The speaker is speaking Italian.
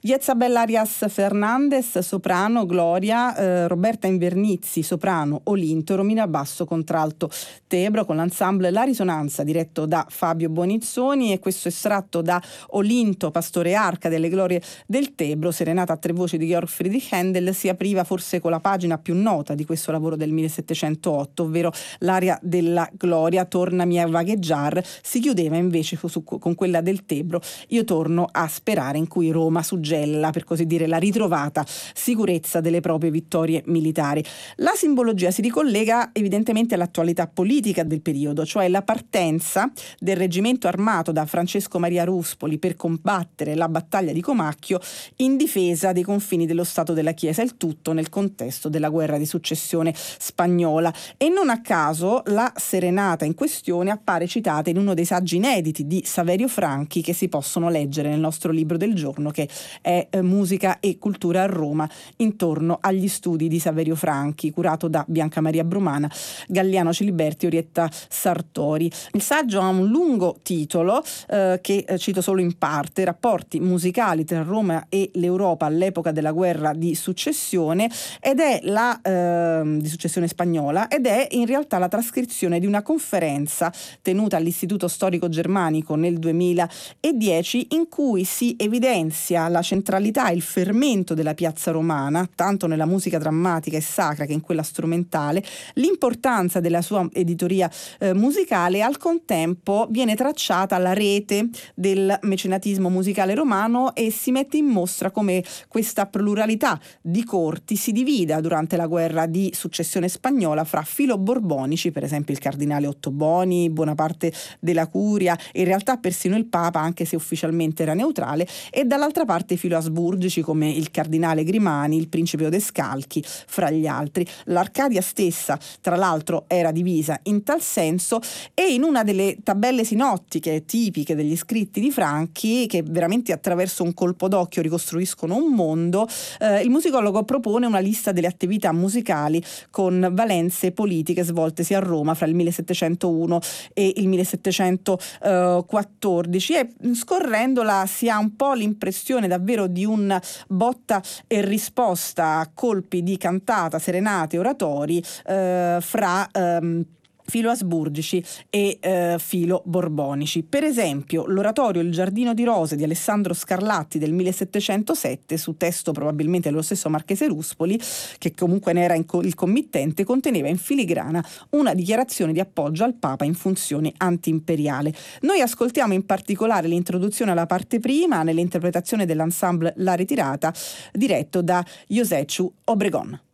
Iezabel Arias Fernandez, soprano, Gloria, Roberta Invernizzi, soprano, Olinto, Romina Basso, contralto, Tebro, con l'ensemble La Risonanza, diretto da Fabio Bonizzoni, e questo estratto da Olinto, Pastore Arca delle glorie del Tebro, serenata a tre voci di Georg Friedrich Händel, si apriva forse con la pagina più nota di questo lavoro del 1708, ovvero l'aria della Gloria, Tornami a vagheggiar. Si chiudeva invece con quella del Tebro, Io torno a sperare, in cui Roma suggella, per così dire, la ritrovata sicurezza delle proprie vittorie militari. La simbologia si ricollega evidentemente all'attualità politica del periodo, cioè la partenza del reggimento armato da Francesco Maria Ruspoli per combattere la battaglia di Comacchio in difesa dei confini dello Stato della Chiesa, il tutto nel contesto della guerra di successione spagnola. E non a caso la serenata in questione appare citata in uno dei saggi inediti di Saverio Franchi che si possono leggere nel nostro libro del giorno, che è Musica e cultura a Roma, intorno agli studi di Saverio Franchi, curato da Bianca Maria Brumana, Galliano Ciliberti e Orietta Sartori. Il saggio ha un lungo titolo che cito solo in parte: Rapporti musicali tra Roma e l'Europa all'epoca della guerra di successione, ed è di successione spagnola, ed è in realtà la trascrizione di una conferenza tenuta all'Istituto Storico Germanico nel 2010, in cui si evidenzia la centralità e il fermento della piazza romana, tanto nella musica drammatica e sacra che in quella strumentale, l'importanza della sua editoria musicale, e al contempo viene tracciata la rete del mecenatismo musicale romano, e si mette in mostra come questa pluralità di corti si divida durante la guerra di successione spagnola fra filo-borbonici, per esempio il cardinale Ottoboni, buona parte della curia, e in realtà persino il Papa, anche se ufficialmente era neutrale, e dall'altra parte i filo-asburgici come il cardinale Grimani, il principe Odescalchi, fra gli altri. L'Arcadia stessa, tra l'altro, era divisa in tal senso, e in una delle tabelle sinottiche tipiche degli scritti di Franchi, che veramente attraverso un colpo d'occhio ricostruiscono un mondo, il musicologo propone una lista delle attività musicali con valenze politiche svoltesi a Roma fra il 1701 e il 1714, e scorrendola si ha un po' l'impressione davvero di un botta e risposta a colpi di cantata, serenate, oratori fra filo asburgici e filo borbonici. Per esempio l'oratorio Il giardino di rose di Alessandro Scarlatti del 1707, su testo probabilmente dello stesso Marchese Ruspoli, che comunque ne era il committente, conteneva in filigrana una dichiarazione di appoggio al Papa in funzione antiimperiale. Noi ascoltiamo in particolare l'introduzione alla parte prima nell'interpretazione dell'ensemble La Ritirata, diretto da Josechu Obregón.